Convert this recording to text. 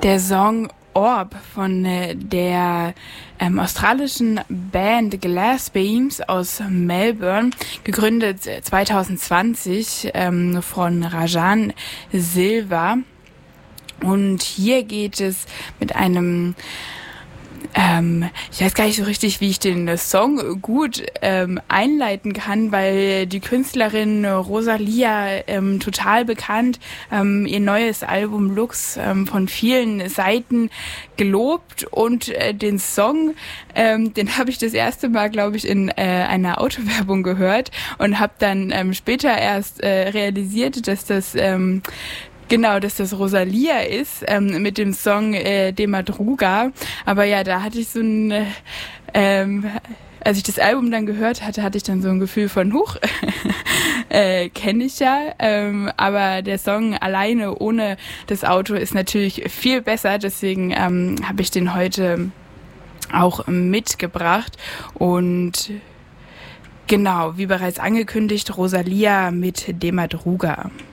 Der Song Orb von der australischen Band Glass Beams aus Melbourne, gegründet 2020 von Rajan Silva. Und hier geht es mit einem ich weiß gar nicht so richtig, wie ich den Song gut einleiten kann, weil die Künstlerin Rosalia total bekannt, ihr neues Album Lux von vielen Seiten gelobt, und den Song, den habe ich das erste Mal, glaube ich, in einer Autowerbung gehört und habe dann später erst realisiert, dass das Rosalia ist, mit dem Song De Madruga. Aber ja, da hatte ich so ein, als ich das Album dann gehört hatte, hatte ich dann so ein Gefühl von, huch, kenne ich ja. Aber der Song alleine ohne das Auto ist natürlich viel besser. Deswegen habe ich den heute auch mitgebracht. Und genau, wie bereits angekündigt, Rosalia mit De Madruga.